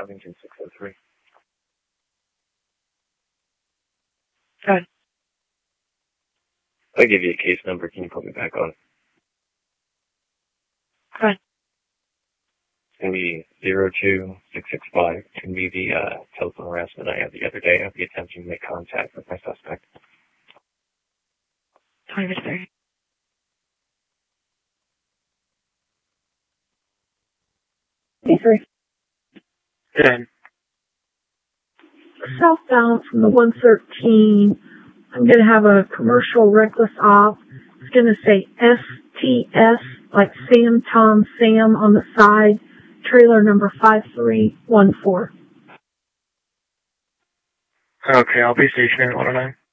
Covington 603. Good. I'll give you a case number. Can you put me back on? Good. It's going to be 02665. It's going to be the telephone harassment I had the other day of the attempting to make contact with my suspect. 20 to 30. Good. Southbound from the 113, I'm going to have a commercial reckless off. It's going to say STS, like Sam, Tom, Sam on the side, trailer number 5314. Okay, I'll be stationary at 109.